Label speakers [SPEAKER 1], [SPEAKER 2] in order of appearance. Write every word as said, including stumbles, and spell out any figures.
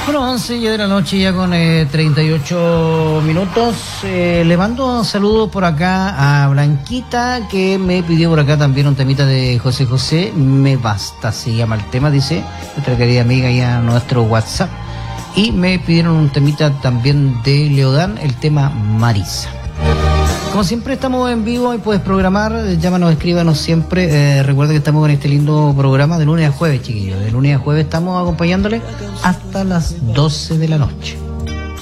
[SPEAKER 1] Bueno, once ya de la noche, ya con eh, treinta y ocho minutos. Eh, le mando un saludo por acá a Blanquita, que me pidió por acá también un temita de José José. Me basta, se llama el tema, dice nuestra querida amiga ya a nuestro WhatsApp. Y me pidieron un temita también de Leodán, el tema Marisa. Como siempre estamos en vivo y puedes programar, llámanos, escríbanos siempre. Eh, recuerda que estamos con este lindo programa de lunes a jueves, chiquillos. De lunes a jueves estamos acompañándole hasta las doce de la noche.